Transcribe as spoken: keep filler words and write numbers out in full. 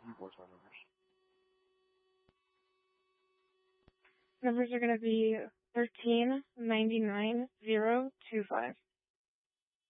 voicemail numbers. Numbers are going to be thirteen ninety nine zero two five.